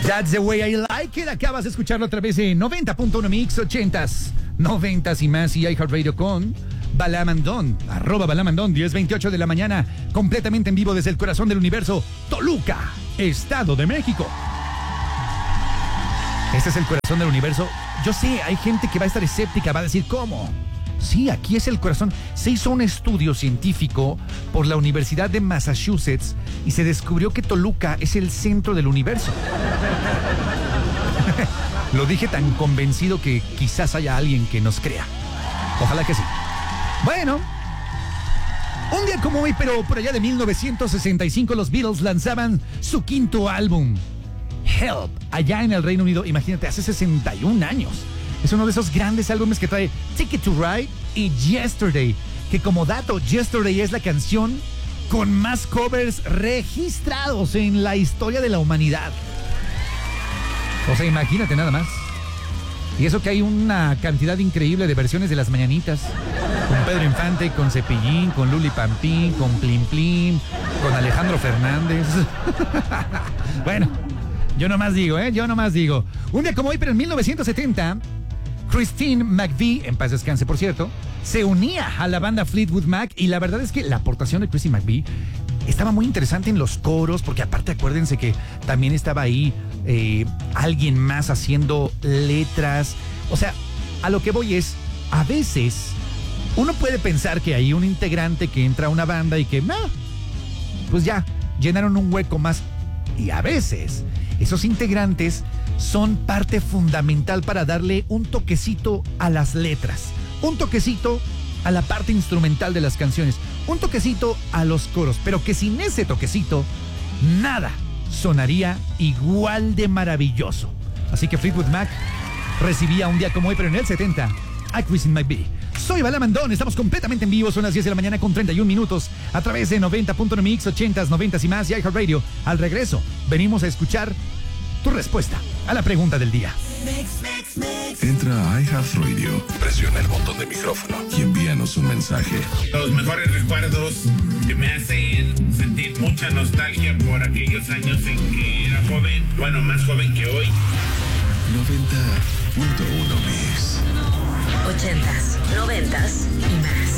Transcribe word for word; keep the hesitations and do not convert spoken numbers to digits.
That's the way I like it. Acabas de escucharlo a través de noventa punto uno Mix, ochentas, noventas y más y iHeartRadio con Balamandón, arroba Balamandón, diez veintiocho de la mañana, completamente en vivo desde el corazón del universo, Toluca, Estado de México. Este es el corazón del universo. Yo sé, hay gente que va a estar escéptica, va a decir, ¿cómo? Sí, aquí es el corazón. Se hizo un estudio científico por la Universidad de Massachusetts y se descubrió que Toluca es el centro del universo. Lo dije tan convencido que quizás haya alguien que nos crea. Ojalá que sí. Bueno, un día como hoy, pero por allá de mil novecientos sesenta y cinco, los Beatles lanzaban su quinto álbum, Help, allá en el Reino Unido. Imagínate, hace sesenta y un años. Es uno de esos grandes álbumes que trae Ticket to Ride y Yesterday, que como dato, Yesterday es la canción con más covers registrados en la historia de la humanidad. O sea, imagínate nada más. Y eso que hay una cantidad increíble de versiones de las mañanitas. Con Pedro Infante, con Cepillín, con Luli Pampín, con Plim Plim, con Alejandro Fernández. Bueno, yo nomás digo, ¿eh? Yo nomás digo. Un día como hoy, pero en mil novecientos setenta... Christine McVie, en paz descanse por cierto, se unía a la banda Fleetwood Mac y la verdad es que la aportación de Christine McVie estaba muy interesante en los coros, porque aparte acuérdense que también estaba ahí eh, alguien más haciendo letras. O sea, a lo que voy es, a veces uno puede pensar que hay un integrante que entra a una banda y que, nah, pues ya, llenaron un hueco más. Y a veces esos integrantes son parte fundamental para darle un toquecito a las letras, un toquecito a la parte instrumental de las canciones, un toquecito a los coros, pero que sin ese toquecito, nada sonaría igual de maravilloso. Así que Fleetwood Mac recibía un día como hoy, pero en el setenta, a Christine McVie. Soy Balamandón, estamos completamente en vivo, son las diez de la mañana con treinta y un minutos, a través de noventa punto uno Mix, ochentas, noventas y más, y iHeartRadio. Al regreso, venimos a escuchar tu respuesta a la pregunta del día. Entra a iHeartRadio, presiona el botón de micrófono y envíanos un mensaje. Los mejores recuerdos que me hacen sentir mucha nostalgia por aquellos años en que era joven, bueno, más joven que hoy. noventa punto uno Mix. ochentas, noventas y más.